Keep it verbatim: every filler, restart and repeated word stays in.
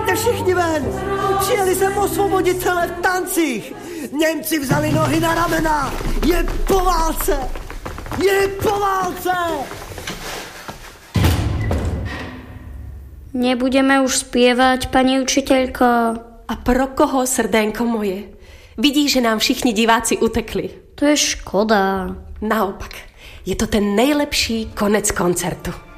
Pojďte všichni ven! Přijeli sem osvoboditele v tancích! Němci vzali nohy na ramena! Je po válce! Je po válce! Nebudeme už spievať, pani učiteľko. A pro koho, srdénko moje? Vidíš, že nám všichni diváci utekli. To je škoda. Naopak, je to ten nejlepší konec koncertu.